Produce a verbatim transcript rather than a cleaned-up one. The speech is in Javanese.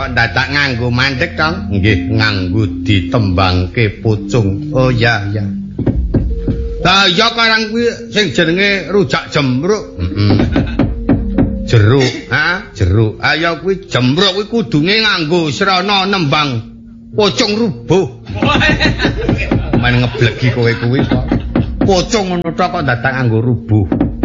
kok dadak nganggo mandek tong? Nggih, nganggo ditembangke pucung. Oh ya ya. Lah ya karang kuwi sing jenenge rujak jembruk. Heeh. Jeruk, ha? Jeruk. Ayo kuwi jembruk kuwi kudune nganggo srana nembang pucung rubuh. Men ngeblegi kowe kuwi kok. Pucung ngono tok kok dadak nganggo rubuh.